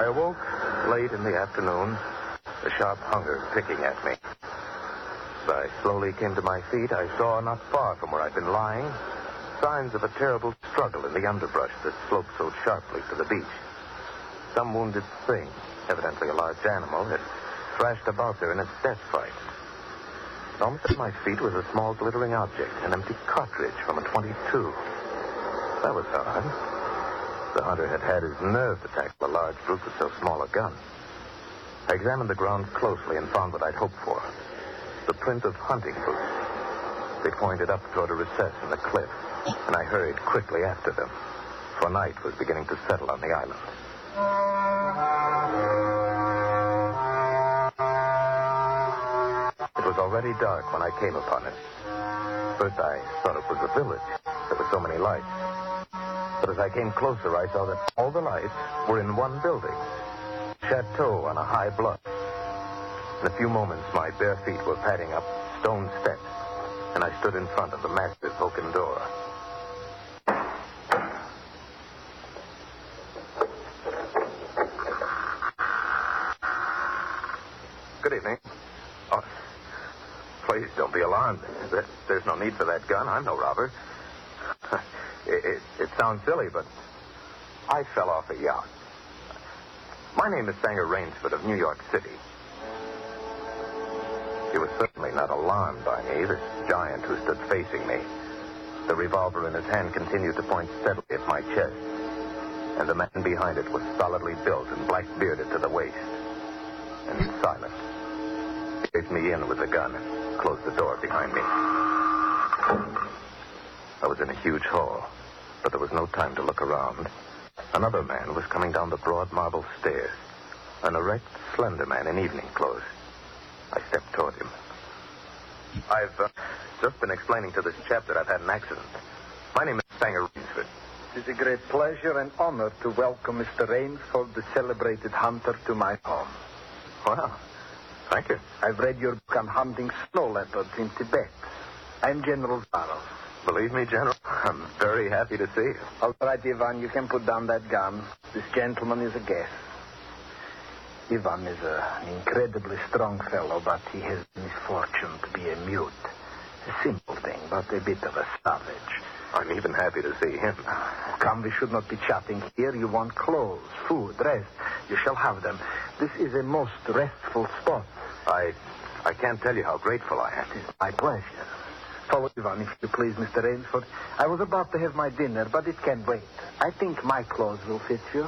I awoke late in the afternoon, a sharp hunger picking at me. As I slowly came to my feet, I saw, not far from where I'd been lying, signs of a terrible struggle in the underbrush that sloped so sharply to the beach. Some wounded thing, evidently a large animal, had thrashed about there in its death fight. Almost at my feet was a small glittering object, an empty cartridge from a .22. That was odd. The hunter had had his nerve to tackle a large brute with so small a gun. I examined the ground closely and found what I'd hoped for. The print of hunting boots. They pointed up toward a recess in the cliff, and I hurried quickly after them, for night was beginning to settle on the island. It was already dark when I came upon it. First, I thought it was a village. There were so many lights. But as I came closer, I saw that all the lights were in one building. Chateau on a high bluff. In a few moments, my bare feet were padding up stone steps, and I stood in front of the massive oaken door. Good evening. Oh, please don't be alarmed. There's no need for that gun. I'm no robber. It sounds silly, but I fell off a yacht. My name is Sanger Rainsford of New York City. He was certainly not alarmed by me, this giant who stood facing me. The revolver in his hand continued to point steadily at my chest, and the man behind it was solidly built and black-bearded to the waist, and silent. He faced me in with the gun and closed the door behind me. I was in a huge hall, but there was no time to look around. Another man was coming down the broad marble stairs, an erect, slender man in evening clothes. I stepped toward him. I've just been explaining to this chap that I've had an accident. My name is Sanger Rainsford. It is a great pleasure and honor to welcome Mr. Rainsford, the celebrated hunter, to my home. Well, thank you. I've read your book on hunting snow leopards in Tibet. I'm General Zaroff. Believe me, General, I'm very happy to see you. All right, Ivan, you can put down that gun. This gentleman is a guest. Ivan is an incredibly strong fellow, but he has the misfortune to be a mute. A simple thing, but a bit of a savage. I'm even happy to see him. Come, we should not be chatting here. You want clothes, food, rest. You shall have them. This is a most restful spot. I can't tell you how grateful I am. It is my pleasure. Follow Ivan, if you please, Mr. Rainsford. I was about to have my dinner, but it can wait. I think my clothes will fit you.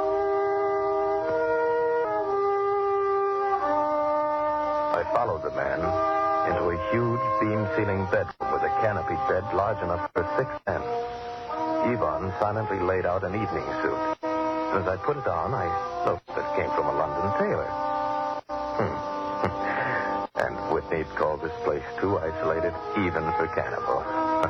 I followed the man into a huge beam-ceiling bedroom with a canopied bed large enough for 6 men. Ivan silently laid out an evening suit. And as I put it on, I noticed that it came from a London tailor. And Whitney'd called this place too isolated even for cannibal.